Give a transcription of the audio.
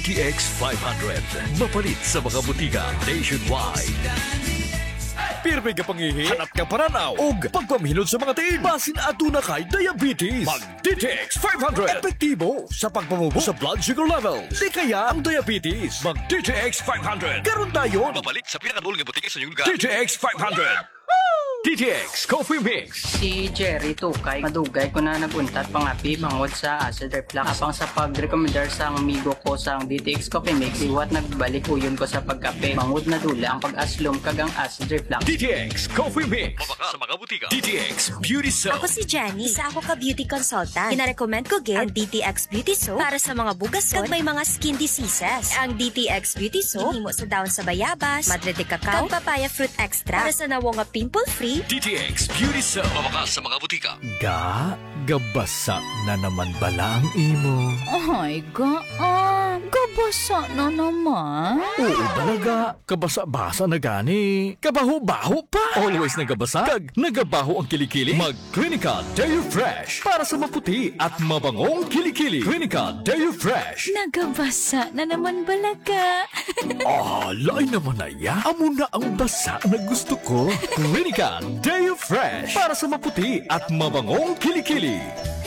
TX 500. Mapalit sa mga butika nationwide. Pirmi ka pangihi, hanap ka paranaw, o pagpamhinod sa mga tiin. Basin aduna kay diabetes. Mag-DTX 500. Epektibo sa pagpamubo sa blood sugar level. Di kaya ang diabetes. Mag-DTX 500. Karon tayo. Mapalit sa pinakadulong butika sa inyong lugar. DTX 500. DTX Coffee Mix. Si Jerry Tukay, madugay ko na naguntat pangapi bangod sa acid reflux. Apang sa pag-recommendar sa amigo ko sa DTX Coffee Mix, iwat nagbalik uyon ko sa pagkape. Bangod na dula ang pag-aslom kagang acid reflux. DTX Coffee Mix. Mabaka sa mga butika. DTX Beauty Soap. Ako si Jenny, isa ako ka beauty consultant. Kina-recommend ko gid ang DTX Beauty Soap para sa mga bugason kag may mga skin diseases. Ang DTX Beauty Soap himo sa dahon sa bayabas, madre de cacao, kag papaya fruit extra para sa nawo nga pimple-free. DTX Beauty Soap. Mabaka sa mga butika. Gabasa na naman bala ang imo. Ay, gabasa na naman. Oo talaga, kabasa-basa na gani. Kabaho-baho pa. Always nagabasa, kag nagabaho ang kilikili. Mag-Clinica Dairy Fresh para sa maputi at mabangong kilikili. Clinica Dairy Fresh. Nagabasa na naman balaga. Alay naman na ya. Amo na ang basa na gusto ko. Clinica Dairy Fresh para sa maputi at mabangong kilikili.